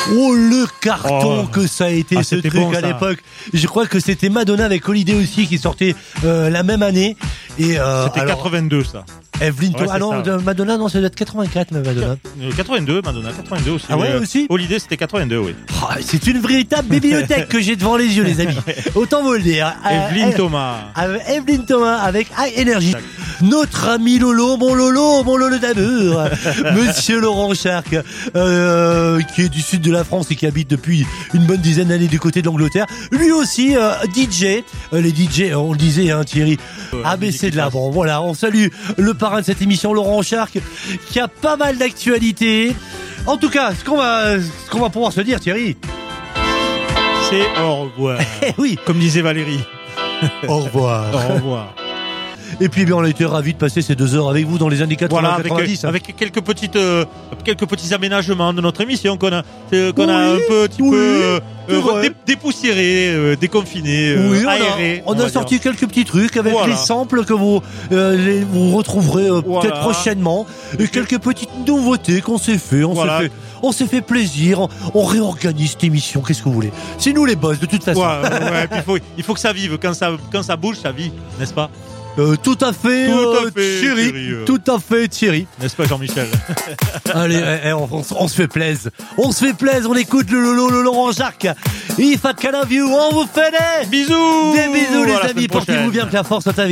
Oh, le carton que ça a été, ce truc bon, à l'époque. Je crois que c'était Madonna avec Holiday aussi qui sortait la même année. Et c'était 82 ça. Evelyn Ouais, ah non, ça. Madonna, non, ça doit être 84, Madonna. 82, Madonna, 82 aussi. Ah ouais, aussi Holiday, c'était 82, oui. Oh, c'est une véritable bibliothèque que j'ai devant les yeux, les amis. Autant vous le dire. Evelyn Thomas. Evelyn Thomas avec High Energy. Notre ami Lolo d'amour, Monsieur Laurent Charc, qui est du sud de la France et qui habite depuis une bonne dizaine d'années du côté de l'Angleterre. Lui aussi, DJ. Les DJ, on le disait, hein, Thierry, ABC de la bon. Voilà, on salue le parrain de cette émission, Laurent Charc, qui a pas mal d'actualités. En tout cas, ce qu'on va pouvoir se dire, Thierry, c'est au revoir. Oui, comme disait Valérie. Au revoir. Au revoir. Et puis bien, on a été ravis de passer ces 2 heures avec vous dans les années 80, voilà, 90. avec quelques petits aménagements de notre émission qu'on a un petit peu dépoussiéré, déconfiné, aéré. On a sorti quelques petits trucs avec les samples que vous retrouverez peut-être prochainement, et quelques petites nouveautés qu'on s'est fait. On s'est fait plaisir. On réorganise cette émission. Qu'est-ce que vous voulez? C'est nous les boss de toute façon. Il faut que ça vive. Quand ça bouge, ça vit, n'est-ce pas? Tout à fait, Thierry. Tout à fait, Thierry. N'est-ce pas, Jean-Michel? Allez, on se fait plaisir. On se fait plaisir. On écoute le Laurent Charc. If I can have you, on vous fait des bisous. Des bisous, les amis. Portez-vous bien, que la force soit avec vous.